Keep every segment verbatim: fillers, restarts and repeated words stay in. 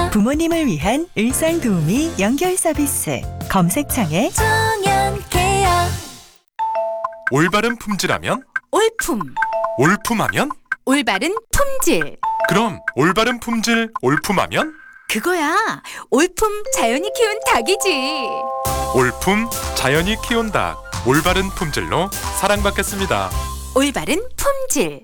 부모님을 위한 일상 도우미 연결 서비스. 검색창에 정연케어. 올바른 품질하면? 올품. 올품하면? 올바른 품질. 그럼 올바른 품질 올품하면? 그거야. 올품 자연이 키운 닭이지. 올품 자연이 키운 닭. 올바른 품질로 사랑받겠습니다. 올바른 품질.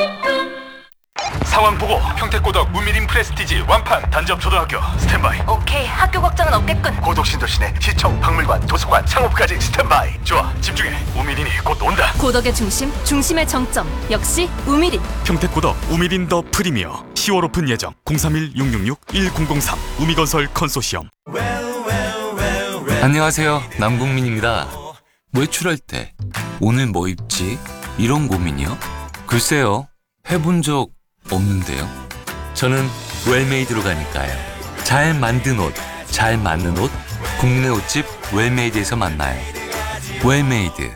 상황 보고 평택고덕 우미린 프레스티지 완판 단접 초등학교 스탠바이. 오케이, 학교 걱정은 없겠군. 고덕 신도시내 시청 박물관 도서관 창업까지 스탠바이. 좋아, 집중해. 우미린이 곧 온다. 고덕의 중심, 중심의 정점. 역시 우미린. 평택고덕 우미린 더 프리미어 시월 오픈 예정. 공삼일 육육육 일공공삼 우미건설 컨소시엄. 안녕하세요, 남궁민입니다. 외출할 때 오늘 뭐 입지? 이런 고민이요? 글쎄요, 해본 적 없는데요. 저는 웰메이드로 가니까요. 잘 만든 옷, 잘 맞는 옷, 국민의 옷집 웰메이드에서 만나요. 웰메이드.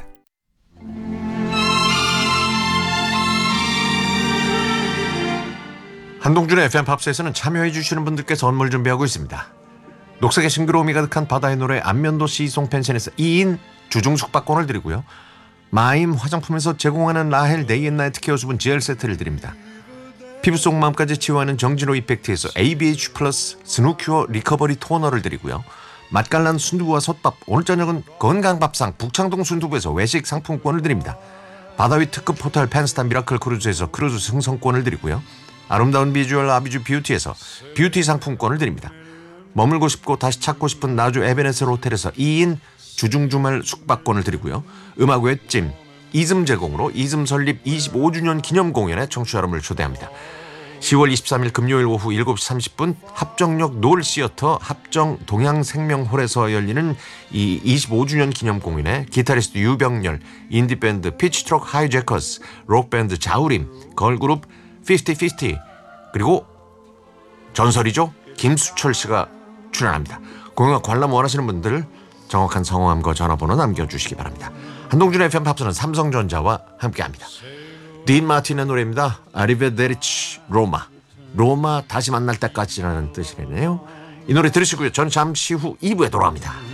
한동준의 에프엠 팝스에서는 참여해 주시는 분들께 선물 준비하고 있습니다. 녹색의 싱그러움이 가득한 바다의 노래 안면도 시송 펜션에서 이 인 주중 숙박권을 드리고요. 마임 화장품에서 제공하는 라헬 데이앤나이트 케어 수분 젤 세트를 드립니다. 피부 속 마음까지 치유하는 정진호 이펙트에서 에이비에이치 플러스 스누큐어 리커버리 토너를 드리고요. 맛깔난 순두부와 솥밥, 오늘 저녁은 건강밥상 북창동 순두부에서 외식 상품권을 드립니다. 바다위 특급 호텔 펜스타 미라클 크루즈에서 크루즈 승선권을 드리고요. 아름다운 비주얼 아비주 뷰티에서 뷰티 상품권을 드립니다. 머물고 싶고 다시 찾고 싶은 나주 에베네셀 호텔에서 이 인 주중 주말 숙박권을 드리고요. 음악 외찜 이즘 제공으로 이즘 설립 이십오 주년 기념 공연에 청취자 여러분을 초대합니다. 시월 이십삼일 금요일 오후 일곱 시 삼십 분 합정역 노을시어터 합정 동양생명홀에서 열리는 이 이십오 주년 기념 공연에 기타리스트 유병렬, 인디밴드 피치트럭 하이제커스, 록밴드 자우림, 걸그룹 피프티 피프티, 그리고 전설이죠, 김수철 씨가 출연합니다. 공연 관람 원하시는 분들 정확한 성함과 전화번호 남겨주시기 바랍니다. 한동준의 에프엠 팝스는 삼성전자와 함께합니다. 딘 마틴의 노래입니다. 아리베데리치 로마. 로마 다시 만날 때까지라는 뜻이네요. 이 노래 들으시고요. 저는 잠시 후 이 부에 돌아옵니다.